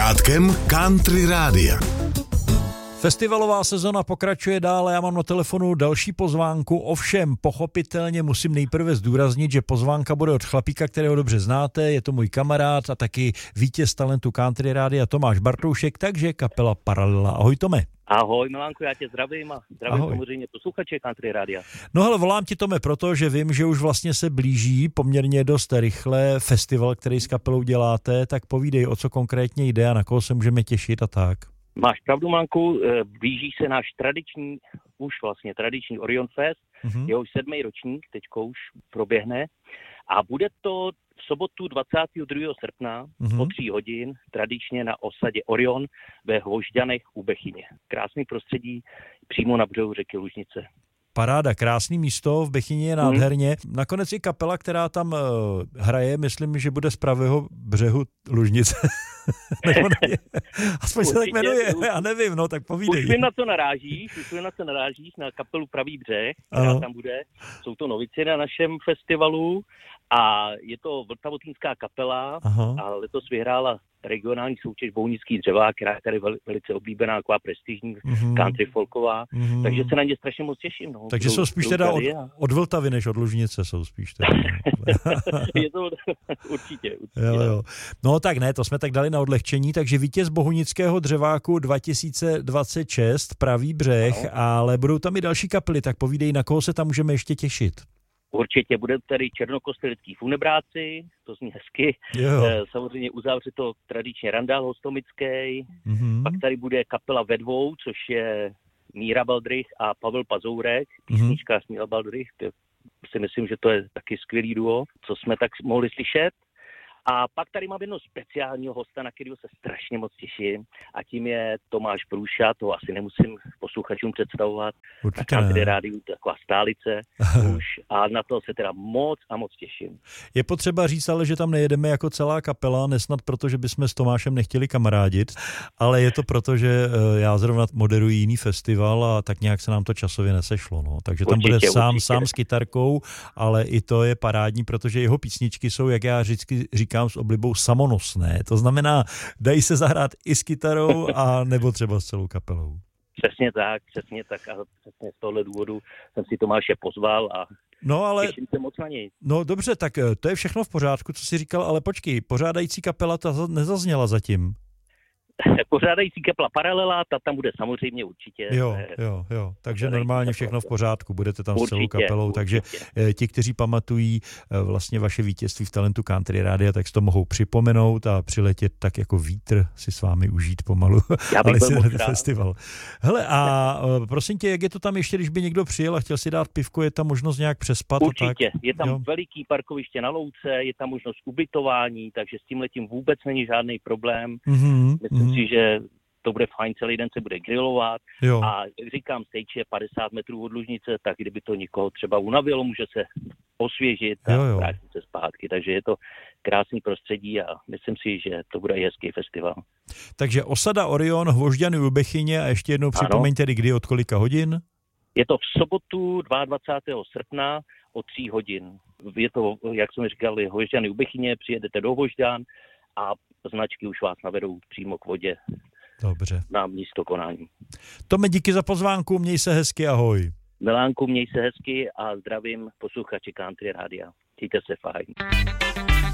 sluchátkem Country Rádia. Festivalová sezona pokračuje dále, já mám na telefonu další pozvánku, ovšem pochopitelně musím nejprve zdůraznit, že pozvánka bude od chlapíka, kterého dobře znáte, je to můj kamarád a taky vítěz talentu Country Rádia Tomáš Bartoušek, takže kapela Paralela. Ahoj Tome. Ahoj Milánku, já tě zdravím a zdravím samozřejmě posluchače Country Rádia. No hele, volám ti Tome proto, že vím, že už vlastně se blíží poměrně dost rychle festival, který s kapelou děláte, tak povídej, o co konkrétně jde a na koho se můžeme těšit a tak. Máš pravdu, Milánku, blíží se náš tradiční Orion Fest, jehož 7. ročník teďko už proběhne a bude to v sobotu 22. srpna po 3 hodin tradičně na osadě Orion ve Hvožďanech u Bechyně. Krásný prostředí přímo na břehu řeky Lužnice. Paráda, krásný místo, v Bechyni je nádherně. Nakonec i kapela, která tam hraje, myslím, že bude z pravého břehu Lužnice. Aspoň se tak jmenuje, já nevím, no tak povídej. Už vím, na co narážíš, na kapelu Pravý břeh, která tam bude. Jsou to novici na našem festivalu a je to vltavotínská kapela a letos vyhrála regionální soutěž Bohunický dřeva, která je tady velice oblíbená, taková prestižní country folková, takže se na ně strašně moc těším. No. Takže jsou spíš teda od Vltavy než od Lužnice jsou spíš teda. Je to určitě. Jo. No tak ne, to jsme tak dali na odlehčení, takže vítěz Bohunického dřeváku 2026, Pravý břeh, ale budou tam i další kapely, tak povídej, na koho se tam můžeme ještě těšit. Určitě bude tady Černokostelický Funebráci, to zní hezky. Samozřejmě uzavře to tradičně Randál Hostomický. Pak tady bude kapela Ve dvou, což je Míra Baldrych a Pavel Pazourek, písničkář Míra Baldrych. To si myslím, že to je taky skvělý duo, co jsme tak mohli slyšet. A pak tady mám jednoho speciálního hosta, na kterého se strašně moc těším, a tím je Tomáš Průša, to asi nemusím posluchačům představovat. Určitě na Country Rádiu, taková stálice už, a na to se teda moc těším. Je potřeba říct ale, že tam nejedeme jako celá kapela, nesnad proto, že bychom s Tomášem nechtěli kamarádit, ale je to proto, že já zrovna moderuji jiný festival a tak nějak se nám to časově nesešlo. No. Takže tam bude sám s kytarkou, ale i to je parádní, protože jeho písničky jsou, jak já vždycky říkám s oblibou, samonosné. To znamená, dají se zahrát i s kytarou a nebo třeba s celou kapelou. Přesně tak a přesně z tohle důvodu jsem si Tomáše pozval a těším se moc na něj. No dobře, tak to je všechno v pořádku, co jsi říkal, ale počkej, pořádající kapela ta nezazněla zatím. Pořádající kapela Paralela, ta tam bude samozřejmě určitě. Jo, takže normálně všechno v pořádku, budete tam s celou kapelou, takže ti, kteří pamatují vlastně vaše vítězství v talentu Country Rádia, tak si to mohou připomenout a přiletět tak jako vítr si s vámi užít pomalu. Já bych byl moc rád. Festival. Hele, a prosím tě, jak je to tam ještě, když by někdo přijel a chtěl si dát pivko, je tam možnost nějak přespat? Určitě, je tam veliký parkoviště na louce, je tam možnost ubytování, takže s tímhletím vůbec není žádný problém. Myslím si, že to bude fajn, celý den se bude grilovat a jak říkám, stage je 50 metrů od Lužnice, tak kdyby to někoho třeba unavilo, může se osvěžit a vrátit se zpátky, takže je to krásný prostředí a myslím si, že to bude hezký festival. Takže osada Orion, Hvožďany u Bechyně a ještě jednou připomeňte, kdy od kolika hodin? Je to v sobotu 22. srpna o 3 hodin. Je to, jak jsem říkal, Hvožďany u Bechyně, přijedete do Hvožďan a značky už vás navedou přímo k vodě. Dobře. Na místo konání. Tome, díky za pozvánku, měj se hezky, ahoj. Milánku, měj se hezky a zdravím posluchači Country Rádia. Mějte se fajn.